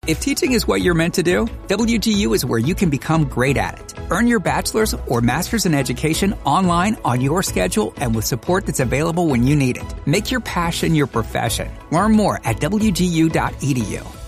If teaching is what you're meant to do, WGU is where you can become great at it. Earn your bachelor's or master's in education online on your schedule and with support that's available when you need it. Make your passion your profession. Learn more at WGU.edu.